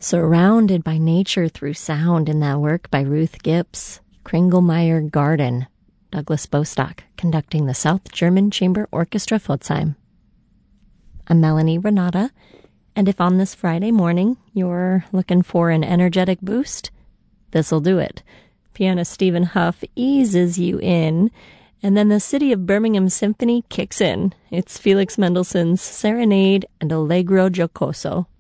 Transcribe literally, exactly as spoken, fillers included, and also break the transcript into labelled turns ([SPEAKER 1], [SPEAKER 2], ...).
[SPEAKER 1] Surrounded by nature through sound in that work by Ruth Gips. Kringelmeyer Garden. Douglas Bostock conducting the South German Chamber Orchestra Pforzheim. I'm Melanie Renata, and if on this Friday morning you're looking for an energetic boost, this'll do it. Pianist Stephen Huff eases you in, and then the City of Birmingham Symphony kicks in. It's Felix Mendelssohn's Serenade and Allegro Giocoso.